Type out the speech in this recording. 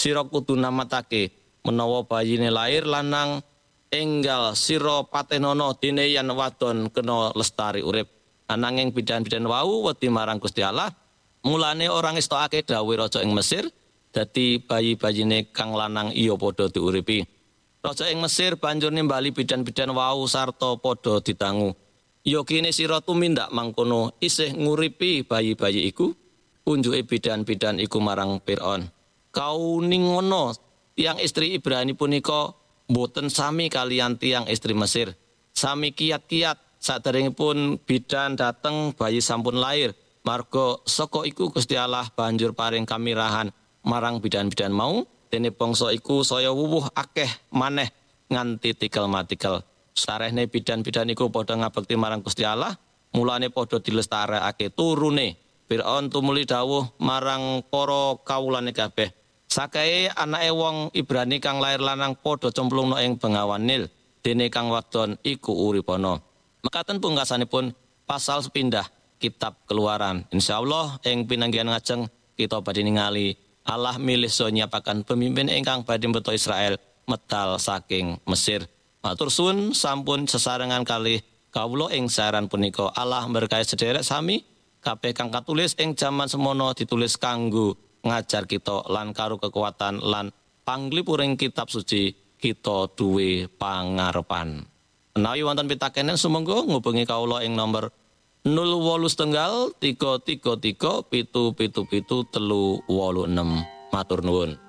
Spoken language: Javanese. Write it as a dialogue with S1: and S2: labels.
S1: sira kudu namatake menawa bayine lair lanang enggal sira patenono dene yen wadon kena lestari urip. Ananging bidan-bidan wau wedi marang Gusti Allah, mulane orang ngestokake dawuh raja ing Mesir, dadi bayi-bayine kang lanang iya padha diuripi. Raja ing Mesir banjur nimbali bidan-bidan wau sarta padha ditangu. Ya kene sira tumindak mangkono isih nguripi bayi-bayi iku. Unjuke bidan-bidan iku marang Firaun. Kauning ngono tiang istri Ibrani punika boten sami kalian tiang istri Mesir. Sami kiat-kiat saderengipun bidan dateng bayi sampun lair. Marga saka iku Gusti Allah banjur paring kamirahan marang bidan-bidan mau. Dene bangsa iku saya wuwuh akeh maneh nganti tikel-matikel. Sarehne bidan-bidan iku padha ngabekti marang Gusti Allah, mulane padha dilestarekake turune. Firaun tumuli dawuh marang para kawulane kabeh. Sakae anake wong Ibrani kang lair lanang padha cemplungna ing bengawan Nil, dene kang wadon iku uripana. Mekaten pungkasanipun pasal sepindah kitab Keluaran. Insyaallah ing pinanggihan ngajeng kita badhe ningali Allah milih so nyiapaken pemimpin ingkang badhe mbeta Israel medal saking Mesir. Matur suwun sampun sesarengan kalih kawula ing saran punika. Allah berkahi sederek sami kabeh kang katulis ing jaman semono ditulis kanggo ngajar kita lan karo kekuatan lan panglipuring kitab suci kita duwe pangarepan. Menawi wonten pitakenen sumangga ngubungi kawula ing nomor 081 333 777 386. Matur nuwun.